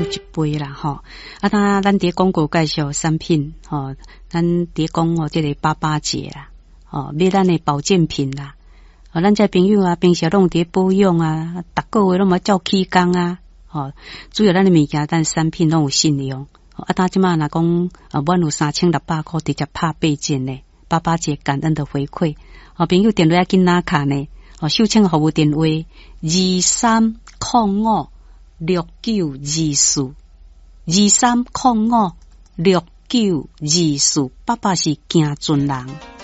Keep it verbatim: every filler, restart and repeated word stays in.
一杯啦吼。啊，咱咱伫广告介绍产品吼，咱伫讲哦，这个爸爸节啦，哦，买咱的保健品啦。哦，咱这朋友啊，平时拢伫保养啊，逐个月拢嘛照起工啊，哦，主要咱的物件，咱产品拢有信用。啊，他即马若讲啊，满有三千六百块，直接拍八件呢，爸爸节感恩的回馈。哦，朋友电话紧拿卡呢，哦，秀清服务电话二三零五六九二四，二三零五六九二四，爸爸是行船人。